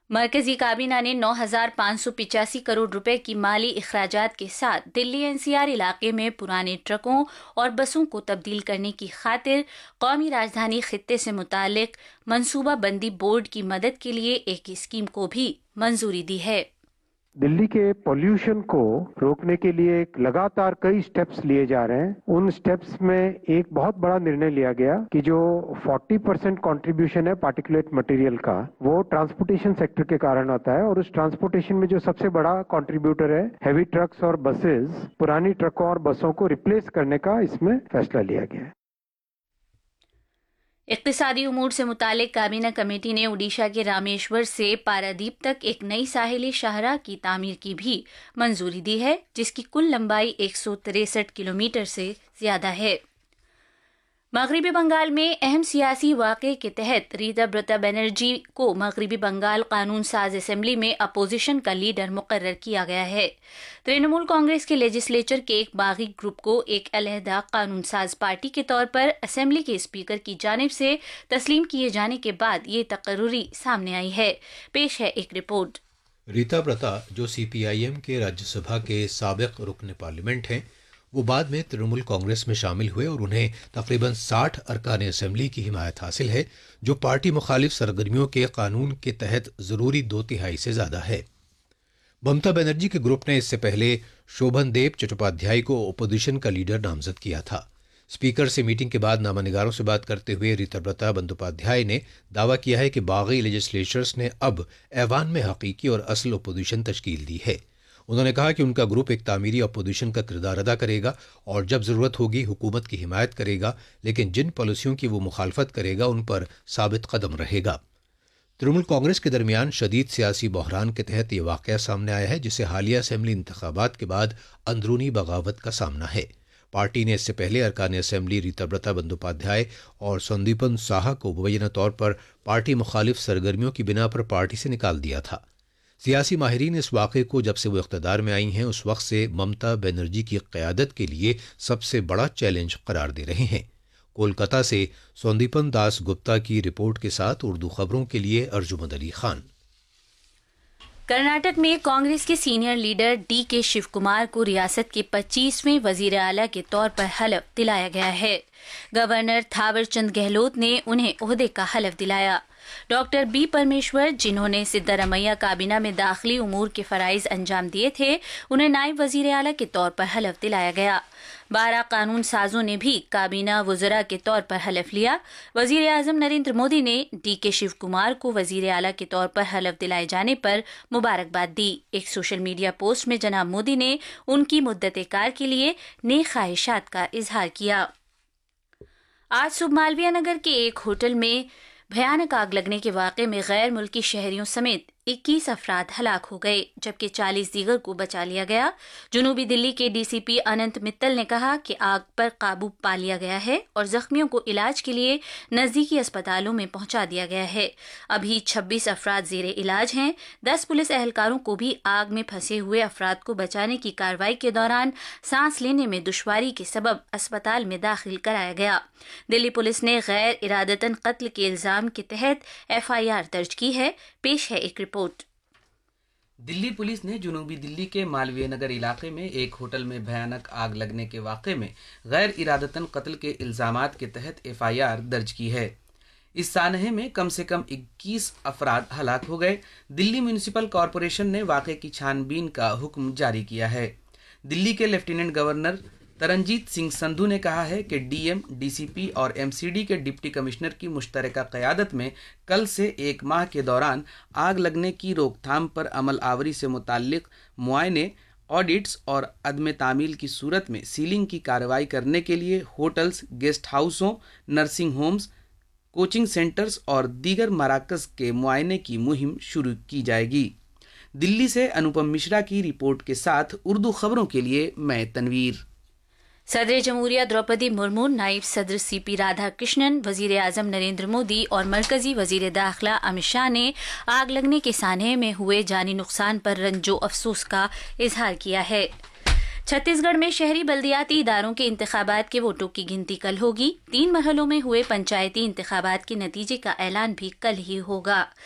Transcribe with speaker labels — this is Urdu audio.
Speaker 1: مرکزی کابینہ نے 9,585 کروڑ روپے کی مالی اخراجات کے ساتھ دلی NCR علاقے میں پرانے ٹرکوں اور بسوں کو تبدیل کرنے کی خاطر قومی راجدھانی خطے سے متعلق منصوبہ بندی بورڈ کی مدد کے لیے ایک اسکیم کو بھی منظوری دی ہے۔
Speaker 2: دلی کے پولیوشن کو روکنے کے لیے لگاتار کئی سٹیپس لیے جا رہے ہیں۔ ان سٹیپس میں ایک بہت بڑا نرنے لیا گیا کہ جو 40% کنٹریبیوشن ہے پارٹیکولیٹ مٹیریل کا، وہ ٹرانسپورٹیشن سیکٹر کے کارن آتا ہے، اور اس ٹرانسپورٹیشن میں جو سب سے بڑا کنٹریبیوٹر ہے ہیوی ٹرکس اور بسز، پرانی ٹرکوں اور بسوں کو ریپلیس کرنے کا اس میں فیصلہ لیا گیا ہے۔
Speaker 1: اقتصادی امور سے متعلق کابینہ کمیٹی نے اڈیشہ کے رامیشور سے پارادیپ تک ایک نئی ساحلی شاہراہ کی تعمیر کی بھی منظوری دی ہے، جس کی کل لمبائی 163 کلومیٹر سے زیادہ ہے۔ مغربی بنگال میں اہم سیاسی واقعے کے تحت ریتا برتا بنرجی کو مغربی بنگال قانون ساز اسمبلی میں اپوزیشن کا لیڈر مقرر کیا گیا ہے۔ ترنمول کانگریس کے لیجسلیچر کے ایک باغی گروپ کو ایک علیحدہ قانون ساز پارٹی کے طور پر اسمبلی کے اسپیکر کی جانب سے تسلیم کیے جانے کے بعد یہ تقرری سامنے آئی ہے۔ پیش ہے ایک رپورٹ۔
Speaker 3: ریتا برتا جو CPIM کے راجیہ سبھا کے سابق رکن پارلیمنٹ ہیں، وہ بعد میں ترنمول کانگریس میں شامل ہوئے اور انہیں تقریباً 60 ارکان اسمبلی کی حمایت حاصل ہے، جو پارٹی مخالف سرگرمیوں کے قانون کے تحت ضروری 2/3 سے زیادہ ہے۔ ممتا بنرجی کے گروپ نے اس سے پہلے شوبھن دیو چٹوپادھیائے کو اپوزیشن کا لیڈر نامزد کیا تھا۔ اسپیکر سے میٹنگ کے بعد نامہ نگاروں سے بات کرتے ہوئے ریتا برتا بندوپادھیائے نے دعویٰ کیا ہے کہ باغی لیجسلیچرز نے اب ایوان میں حقیقی اور اصل اپوزیشن تشکیل دی ہے۔ انہوں نے کہا کہ ان کا گروپ ایک تعمیری اپوزیشن کا کردار ادا کرے گا اور جب ضرورت ہوگی حکومت کی حمایت کرے گا، لیکن جن پالیسیوں کی وہ مخالفت کرے گا ان پر ثابت قدم رہے گا۔ ترنمول کانگریس کے درمیان شدید سیاسی بحران کے تحت یہ واقعہ سامنے آیا ہے، جسے حالیہ اسمبلی انتخابات کے بعد اندرونی بغاوت کا سامنا ہے۔ پارٹی نے اس سے پہلے ارکان اسمبلی ریتا برتا بندوپادھیائے اور سندیپن ساہا کو مبینہ طور پر پارٹی مخالف سرگرمیوں کی بنا پر پارٹی سے نکال دیا تھا۔ سیاسی ماہرین اس واقعے کو جب سے وہ اقتدار میں آئی ہیں اس وقت سے ممتا بنرجی کی قیادت کے لیے سب سے بڑا چیلنج قرار دے رہے ہیں۔ کولکاتہ سے سندیپن داس گپتا کی رپورٹ کے ساتھ اردو خبروں کے لیے ارجمند علی خان۔
Speaker 1: کرناٹک میں کانگریس کے senior leader DK Shiv Kumar کو ریاست کے 25ویں وزیر اعلیٰ کے طور پر حلف دلایا گیا ہے۔ گورنر تھاور چند گہلوت نے انہیں عہدے کا حلف دلایا۔ ڈاکٹر B پرمیشور، جنہوں نے سدھارمیہ کابینہ میں داخلی امور کے فرائض انجام دیے تھے، انہیں نائب وزیر اعلیٰ کے طور پر حلف دلایا گیا۔ 12 قانون سازوں نے بھی کابینہ وزراء کے طور پر حلف لیا۔ وزیر اعظم نریندر مودی نے DK شیو کمار کو وزیر اعلیٰ کے طور پر حلف دلائے جانے پر مبارکباد دی۔ ایک سوشل میڈیا پوسٹ میں جناب مودی نے ان کی مدت کار کے لیے نیک خواہشات کا اظہار کیا۔ آج صبح مالویہ نگر کے ایک ہوٹل میں بھیانک آگ لگنے کے واقعے میں غیر ملکی شہریوں سمیت 21 افراد ہلاک ہو گئے، جبکہ 40 دیگر کو بچا لیا گیا۔ جنوبی دلی کے DCP اننت متل نے کہا کہ آگ پر قابو پا لیا گیا ہے اور زخمیوں کو علاج کے لیے نزدیکی اسپتالوں میں پہنچا دیا گیا ہے۔ ابھی 26 افراد زیر علاج ہیں۔ 10 پولیس اہلکاروں کو بھی آگ میں پھنسے ہوئے افراد کو بچانے کی کارروائی کے دوران سانس لینے میں دشواری کے سبب اسپتال میں داخل کرایا گیا۔ دلی پولیس نے غیر ارادتاً قتل کے الزام کے تحت FIR درج کی ہے۔ پیش ہے ایک رپورٹ۔
Speaker 4: دلی پولیس نے جنوبی دلی کے مالویہ نگر علاقے میں ایک ہوٹل میں بھیانک آگ لگنے کے واقعے میں غیر ارادتاً قتل کے الزامات کے تحت FIR درج کی ہے۔ اس سانحے میں کم سے کم 21 افراد ہلاک ہو گئے۔ دلی میونسپل کارپوریشن نے واقعے کی چھان بین کا حکم جاری کیا ہے۔ دلی کے لیفٹیننٹ گورنر ترنجیت سنگھ سندھو نے کہا ہے کہ DM، DCP اور MCD کے ڈپٹی کمشنر کی مشترکہ قیادت میں کل سے 1 ماہ کے دوران آگ لگنے کی روک تھام پر عمل آوری سے متعلق معائنے، آڈٹس اور عدم تعمیل کی صورت میں سیلنگ کی کارروائی کرنے کے لیے hotels, guest ہاؤسوں، nursing homes, coaching centres اور دیگر مراکز کے معائنے کی مہم شروع کی جائے گی۔ دلی سے انوپم مشرا کی رپورٹ کے ساتھ اردو خبروں کے لیے میں تنویر۔
Speaker 1: صدر جمہوریہ دروپدی مرمو، نائب صدر CP رادھا کرشنن، وزیر اعظم نریندر مودی اور مرکزی وزیر داخلہ امت شاہ نے آگ لگنے کے سانحے میں ہوئے جانی نقصان پر رنج و افسوس کا اظہار کیا ہے۔ چھتیس گڑھ میں شہری بلدیاتی اداروں کے انتخابات کے ووٹوں کی گنتی کل ہوگی۔ 3 مرحلوں میں ہوئے پنچایتی انتخابات کے نتیجے کا اعلان بھی کل ہی ہوگا۔